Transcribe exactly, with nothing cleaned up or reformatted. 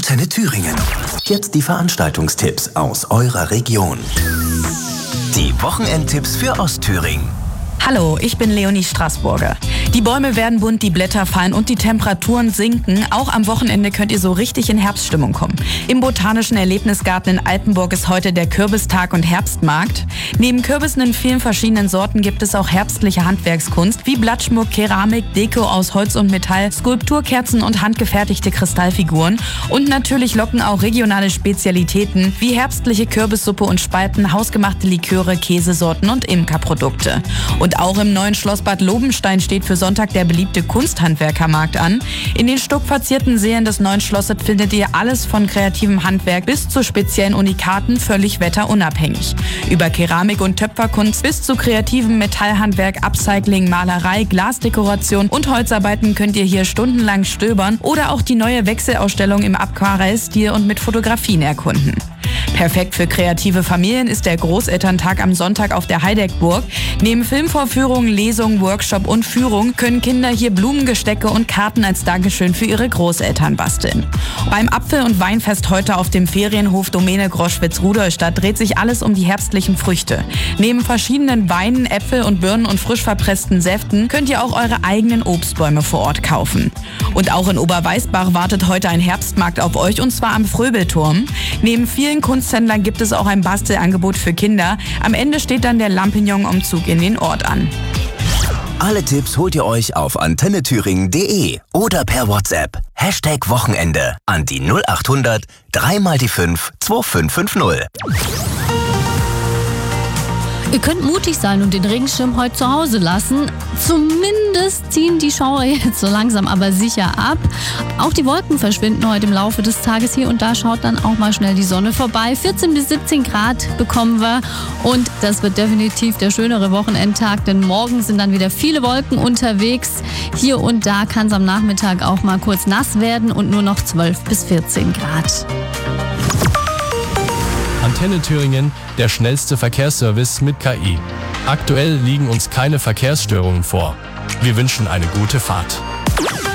Antenne Thüringen. Jetzt die Veranstaltungstipps aus eurer Region. Die Wochenendtipps für Ostthüringen. Hallo, ich bin Leonie Straßburger. Die Bäume werden bunt, die Blätter fallen und die Temperaturen sinken. Auch am Wochenende könnt ihr so richtig in Herbststimmung kommen. Im Botanischen Erlebnisgarten in Altenburg ist heute der Kürbistag und Herbstmarkt. Neben Kürbissen in vielen verschiedenen Sorten gibt es auch herbstliche Handwerkskunst wie Blattschmuck, Keramik, Deko aus Holz und Metall, Skulpturkerzen und handgefertigte Kristallfiguren. Und natürlich locken auch regionale Spezialitäten wie herbstliche Kürbissuppe und Spalten, hausgemachte Liköre, Käsesorten und Imkerprodukte. Und auch im neuen Schloss Bad Lobenstein steht für Sonntag der beliebte Kunsthandwerkermarkt an. In den stuckverzierten Sälen des neuen Schlosses findet ihr alles von kreativem Handwerk bis zu speziellen Unikaten, völlig wetterunabhängig. Über Keramik- und Töpferkunst bis zu kreativem Metallhandwerk, Upcycling, Malerei, Glasdekoration und Holzarbeiten könnt ihr hier stundenlang stöbern oder auch die neue Wechselausstellung im Aquarellstil und mit Fotografien erkunden. Perfekt für kreative Familien ist der Großelterntag am Sonntag auf der Heideckburg. Neben Filmvorführungen, Lesungen, Workshop und Führung können Kinder hier Blumengestecke und Karten als Dankeschön für ihre Großeltern basteln. Beim Apfel- und Weinfest heute auf dem Ferienhof Domäne Groschwitz-Rudolstadt dreht sich alles um die herbstlichen Früchte. Neben verschiedenen Weinen, Äpfel und Birnen und frisch verpressten Säften könnt ihr auch eure eigenen Obstbäume vor Ort kaufen. Und auch in Oberweißbach wartet heute ein Herbstmarkt auf euch, und zwar am Fröbelturm. Neben vielen Kunsthändlern gibt es auch ein Bastelangebot für Kinder. Am Ende steht dann der Lampignon-Umzug in den Ort an. Alle Tipps holt ihr euch auf antenne thüringen punkt de oder per WhatsApp. Hashtag Wochenende an die null acht hundert drei mal die fünf zwei fünf fünf null. Ihr könnt mutig sein und den Regenschirm heute zu Hause lassen. Zumindest ziehen die Schauer jetzt so langsam aber sicher ab. Auch die Wolken verschwinden heute im Laufe des Tages. Hier und da schaut dann auch mal schnell die Sonne vorbei. vierzehn bis siebzehn Grad bekommen wir. Und das wird definitiv der schönere Wochenendtag, denn morgen sind dann wieder viele Wolken unterwegs. Hier und da kann es am Nachmittag auch mal kurz nass werden und nur noch zwölf bis vierzehn Grad. Antenne Thüringen, der schnellste Verkehrsservice mit K I. Aktuell liegen uns keine Verkehrsstörungen vor. Wir wünschen eine gute Fahrt.